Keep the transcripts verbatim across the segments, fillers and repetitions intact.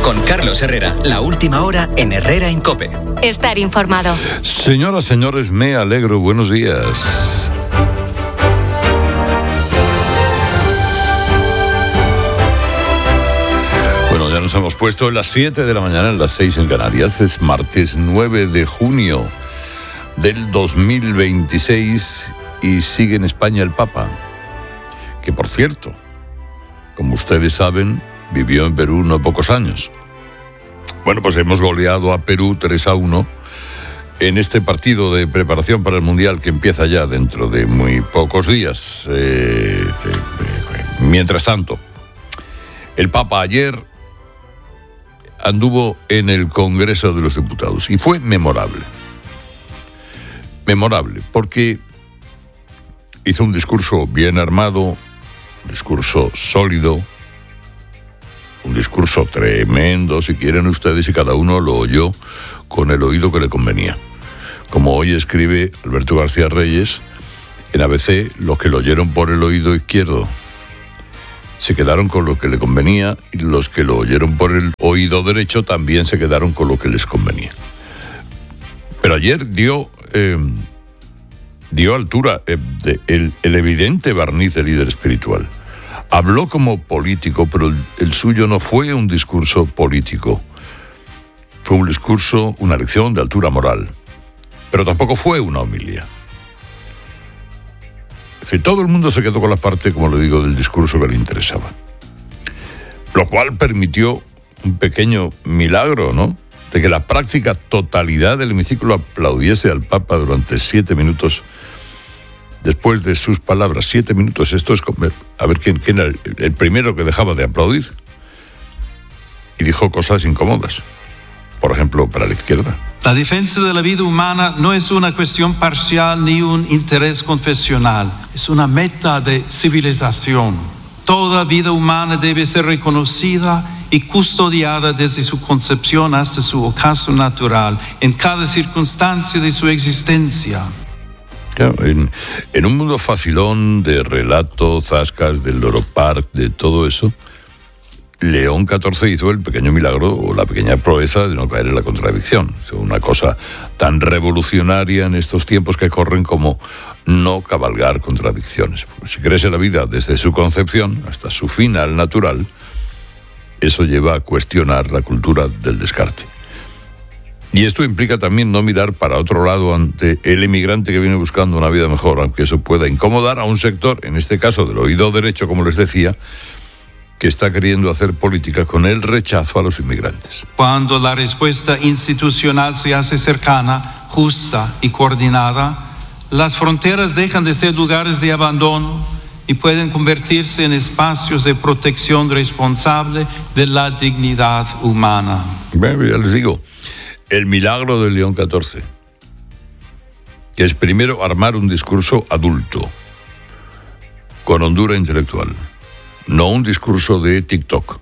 Con Carlos Herrera, la última hora en Herrera en COPE. Estar informado. Señoras, señores, me alegro. Buenos días. Bueno, ya nos hemos puesto en las siete de la mañana, en las seis en Canarias. Es martes nueve de junio del dos mil veintiséis y sigue en España el Papa, que por cierto, como ustedes saben, vivió en Perú no pocos años. Bueno, pues hemos goleado a Perú tres a uno en este partido de preparación para el Mundial que empieza ya dentro de muy pocos días. Eh, eh, mientras tanto, el Papa ayer anduvo en el Congreso de los Diputados y fue memorable. Memorable, porque hizo un discurso bien armado, un discurso sólido, un discurso tremendo, si quieren ustedes, y cada uno lo oyó con el oído que le convenía. Como hoy escribe Alberto García Reyes, en A B C, los que lo oyeron por el oído izquierdo se quedaron con lo que le convenía, y los que lo oyeron por el oído derecho también se quedaron con lo que les convenía. Pero ayer dio, eh, dio altura eh, de, el, el evidente barniz de líder espiritual. Habló como político, pero el, el suyo no fue un discurso político. Fue un discurso, una lección de altura moral. Pero tampoco fue una homilía. Es decir, todo el mundo se quedó con la parte, como le digo, del discurso que le interesaba. Lo cual permitió un pequeño milagro, ¿no? De que la práctica totalidad del hemiciclo aplaudiese al Papa durante siete minutos después de sus palabras. Siete minutos, esto es... A ver, ¿quién, quién era el, el primero que dejaba de aplaudir? Y dijo cosas incómodas. Por ejemplo, para la izquierda. La defensa de la vida humana no es una cuestión parcial ni un interés confesional. Es una meta de civilización. Toda vida humana debe ser reconocida y custodiada desde su concepción hasta su ocaso natural, en cada circunstancia de su existencia. Claro, en, en un mundo facilón de relatos, zascas, del Loro Park, de todo eso, León catorce hizo el pequeño milagro o la pequeña proeza de no caer en la contradicción. Es una cosa tan revolucionaria en estos tiempos que corren como no cabalgar contradicciones. Si crece la vida desde su concepción hasta su final natural, eso lleva a cuestionar la cultura del descarte. Y esto implica también no mirar para otro lado ante el emigrante que viene buscando una vida mejor, aunque eso pueda incomodar a un sector, en este caso del oído derecho, como les decía, que está queriendo hacer política con el rechazo a los inmigrantes. Cuando la respuesta institucional se hace cercana, justa y coordinada, las fronteras dejan de ser lugares de abandono y pueden convertirse en espacios de protección responsable de la dignidad humana. Bueno, ya les digo, el milagro de León catorce, que es primero armar un discurso adulto, con hondura intelectual, no un discurso de TikTok,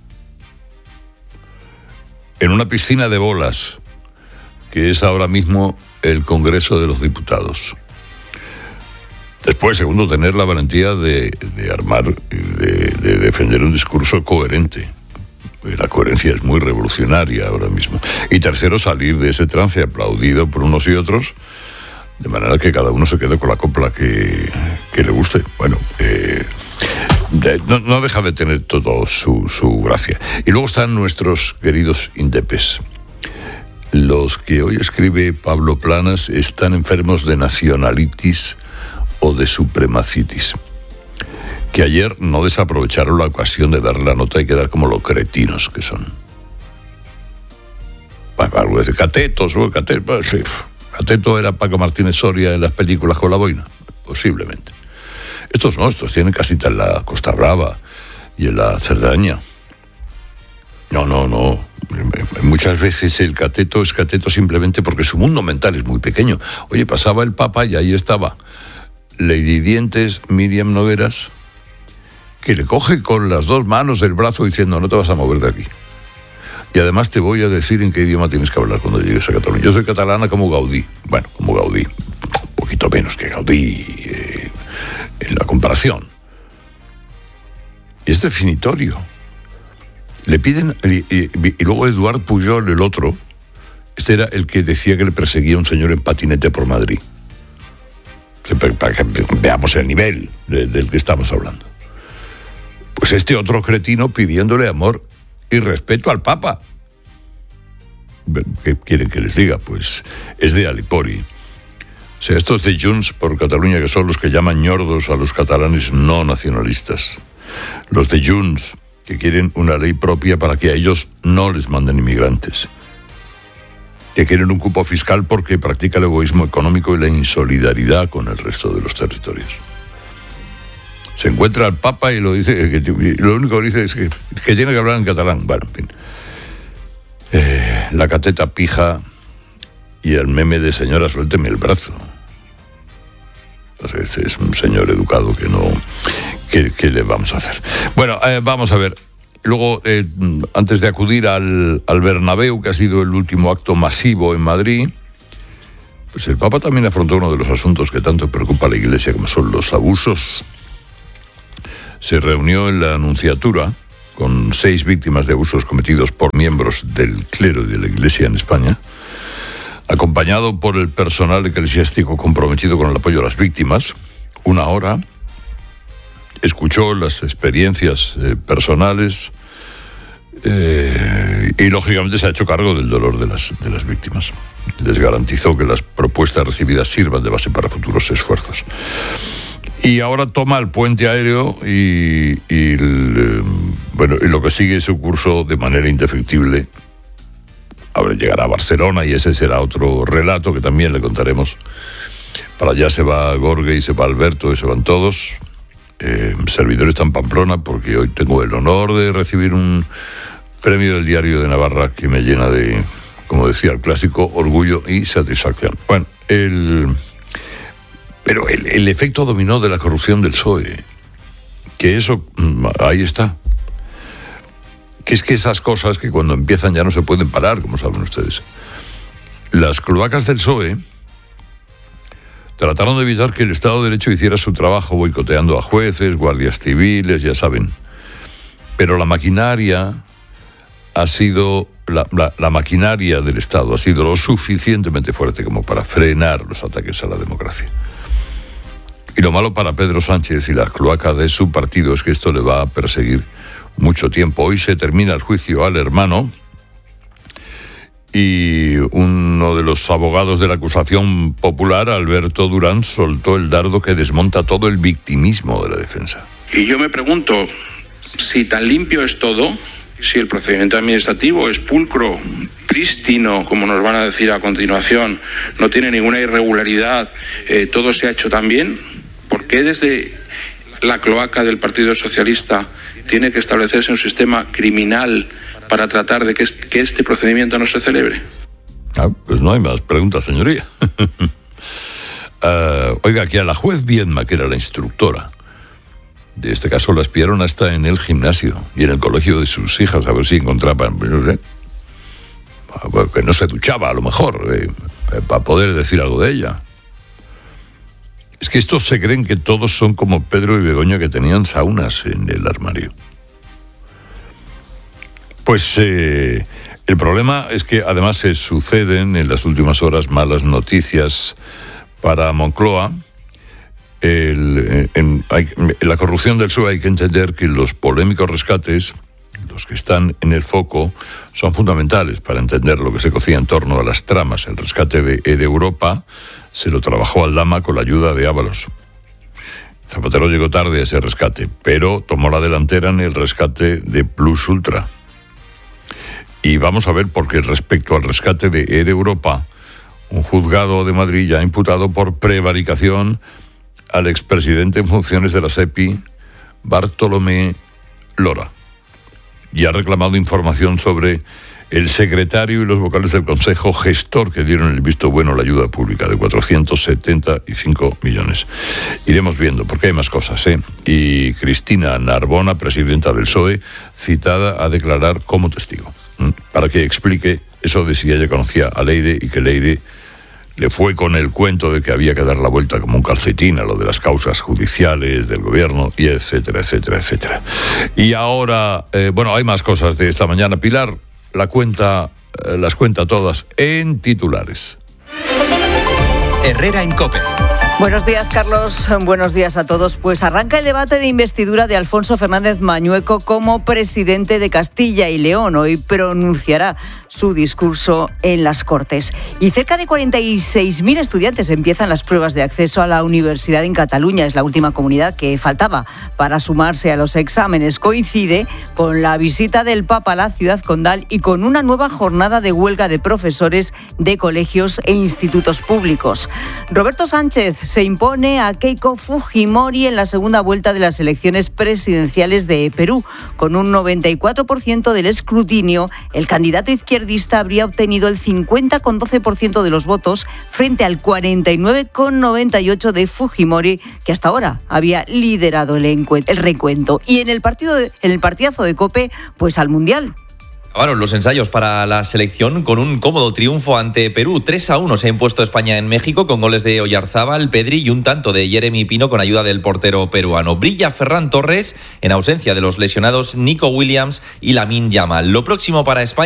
en una piscina de bolas, que es ahora mismo el Congreso de los Diputados. Después, segundo, tener la valentía de, de armar, de, de defender un discurso coherente. La coherencia es muy revolucionaria ahora mismo. Y tercero, salir de ese trance aplaudido por unos y otros, de manera que cada uno se quede con la copla que, que le guste. Bueno, eh, no, no deja de tener todo su, su gracia. Y luego están nuestros queridos indepes. Los que hoy escribe Pablo Planas están enfermos de nacionalitis o de supremacitis, que ayer no desaprovecharon la ocasión de darle la nota y quedar como los cretinos que son. Algo de catetos, o cateto, sí. Cateto era Paco Martínez Soria en las películas con la boina, posiblemente. Estos no, estos tienen casita en la Costa Brava y en la Cerdaña. No, no, no. Muchas veces el cateto es cateto simplemente porque su mundo mental es muy pequeño. Oye, pasaba el Papa y ahí estaba Lady Dientes, Miriam Nogueras, que le coge con las dos manos el brazo diciendo: no te vas a mover de aquí. Y además te voy a decir en qué idioma tienes que hablar cuando llegues a Cataluña. Yo soy catalana como Gaudí. Bueno, como Gaudí. Un poquito menos que Gaudí eh, en la comparación. Y es definitorio. Le piden, y, y, y luego Eduard Pujol, el otro, este era el que decía que le perseguía a un señor en patinete por Madrid. Para que veamos el nivel de, del que estamos hablando. Pues este otro cretino pidiéndole amor y respeto al Papa. ¿Qué quieren que les diga? Pues es de Alipori. O sea, estos de Junts por Cataluña, que son los que llaman ñordos a los catalanes no nacionalistas. Los de Junts, que quieren una ley propia para que a ellos no les manden inmigrantes. Que quieren un cupo fiscal porque practica el egoísmo económico y la insolidaridad con el resto de los territorios. Se encuentra al Papa y lo dice, que, y lo único que dice es que, que tiene que hablar en catalán. Bueno, en fin. Eh, la cateta pija y el meme de señora, suélteme el brazo. Pues este es un señor educado que no... ¿Qué, qué le vamos a hacer? Bueno, eh, vamos a ver. Luego, eh, antes de acudir al, al Bernabéu, que ha sido el último acto masivo en Madrid, pues el Papa también afrontó uno de los asuntos que tanto preocupa a la Iglesia, como son los abusos. Se reunió en la Anunciatura con seis víctimas de abusos cometidos por miembros del clero y de la Iglesia en España, acompañado por el personal eclesiástico comprometido con el apoyo a las víctimas. Una hora escuchó las experiencias eh, personales eh, y lógicamente se ha hecho cargo del dolor de las, de las víctimas. Les garantizó que las propuestas recibidas sirvan de base para futuros esfuerzos. Y ahora toma el puente aéreo y, y, el, bueno, y lo que sigue su curso de manera indefectible. Ahora llegará a Barcelona y ese será otro relato que también le contaremos. Para allá se va Gorge y se va Alberto y se van todos. Eh, servidor está en Pamplona porque hoy tengo el honor de recibir un premio del Diario de Navarra que me llena de, como decía el clásico, orgullo y satisfacción. Bueno, el... Pero el, el efecto dominó de la corrupción del P S O E, que eso, ahí está. Que es que esas cosas que cuando empiezan ya no se pueden parar, como saben ustedes. Las cloacas del P S O E trataron de evitar que el Estado de Derecho hiciera su trabajo boicoteando a jueces, guardias civiles, ya saben. Pero la maquinaria ha sido, la, la, la maquinaria del Estado ha sido lo suficientemente fuerte como para frenar los ataques a la democracia. Y lo malo para Pedro Sánchez y las cloacas de su partido es que esto le va a perseguir mucho tiempo. Hoy se termina el juicio al hermano y uno de los abogados de la acusación popular, Alberto Durán, soltó el dardo que desmonta todo el victimismo de la defensa. Y yo me pregunto, si tan limpio es todo, si el procedimiento administrativo es pulcro, prístino, como nos van a decir a continuación, no tiene ninguna irregularidad, eh, todo se ha hecho tan bien, ¿por qué desde la cloaca del Partido Socialista tiene que establecerse un sistema criminal para tratar de que, que este procedimiento no se celebre? Ah, pues no hay más preguntas, señoría. uh, oiga, que a la juez Viedma, que era la instructora de este caso, la espiaron hasta en el gimnasio y en el colegio de sus hijas, a ver si encontraban, no sé, que no se duchaba a lo mejor, eh, para poder decir algo de ella. Es que estos se creen que todos son como Pedro y Begoña, que tenían saunas en el armario. Pues eh, el problema es que además se suceden en las últimas horas malas noticias para Moncloa. El, en, hay, en la corrupción del P S O E hay que entender que los polémicos rescates, los que están en el foco, son fundamentales para entender lo que se cocía en torno a las tramas. El rescate de, de Europa se lo trabajó Aldama con la ayuda de Ábalos. Zapatero llegó tarde a ese rescate, pero tomó la delantera en el rescate de Plus Ultra. Y vamos a ver por qué respecto al rescate de Air Europa, un juzgado de Madrid ya ha imputado por prevaricación al expresidente en funciones de la SEPI, Bartolomé Lora, y ha reclamado información sobre el secretario y los vocales del Consejo Gestor que dieron el visto bueno a la ayuda pública de cuatrocientos setenta y cinco millones. Iremos viendo, porque hay más cosas, ¿eh? Y Cristina Narbona, presidenta del P S O E, citada a declarar como testigo, ¿eh? Para que explique eso de si ella conocía a Leire y que Leire le fue con el cuento de que había que dar la vuelta como un calcetín a lo de las causas judiciales del gobierno, y etcétera, etcétera, etcétera. Y ahora, eh, bueno, hay más cosas de esta mañana. Pilar la cuenta, eh, las cuenta todas en titulares. Herrera en COPE. Buenos días, Carlos. Buenos días a todos. Pues arranca el debate de investidura de Alfonso Fernández Mañueco como presidente de Castilla y León. Hoy pronunciará su discurso en las Cortes. Y cerca de cuarenta y seis mil estudiantes empiezan las pruebas de acceso a la universidad en Cataluña. Es la última comunidad que faltaba para sumarse a los exámenes. Coincide con la visita del Papa a la ciudad condal y con una nueva jornada de huelga de profesores de colegios e institutos públicos. Roberto Sánchez se impone a Keiko Fujimori en la segunda vuelta de las elecciones presidenciales de Perú. Con un noventa y cuatro por ciento del escrutinio, el candidato izquierdista habría obtenido el cincuenta coma doce por ciento de los votos frente al cuarenta y nueve coma noventa y ocho por ciento de Fujimori, que hasta ahora había liderado el, encuent- el recuento. Y en el, partido de, en el partidazo de COPE, pues al Mundial. Acabaron los ensayos para la selección con un cómodo triunfo ante Perú. tres a uno se ha impuesto España en México con goles de Oyarzábal, Pedri y un tanto de Jeremy Pino con ayuda del portero peruano. Brilla Ferran Torres en ausencia de los lesionados Nico Williams y Lamine Yamal. Lo próximo para España